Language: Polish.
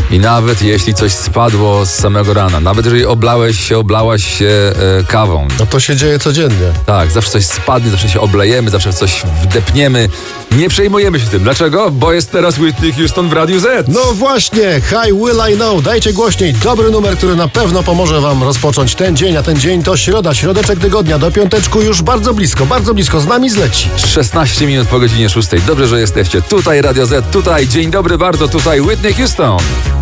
I nawet jeśli coś spadło z samego rana, nawet jeżeli oblałaś się kawą. No to się dzieje codziennie. Tak, zawsze coś spadnie, zawsze się oblejemy, zawsze coś wdepniemy. Nie przejmujemy się tym. Dlaczego? Bo jest teraz Whitney Houston w Radiu Z. No właśnie, Hi Will I Know, dajcie głośniej. Dobry numer, który na pewno pomoże wam rozpocząć ten dzień, a ten dzień to środa, środeczek tygodnia, do piąteczku już bardzo blisko, z nami zleci. 16 minut po godzinie 6. Dobrze, że jesteście. Tutaj Radio Z, tutaj dzień dobry bardzo, tutaj Whitney Houston.